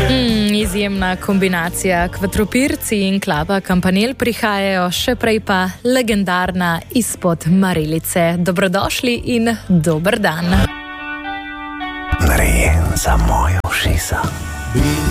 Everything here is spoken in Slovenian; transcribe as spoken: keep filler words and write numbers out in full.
Mm, izjemna kombinacija. Kvadropirci in klapa Kampanel prihajajo, še prej pa legendarna Izpod Marelice. Dobrodošli in dober dan. Narejen za moje ušesa.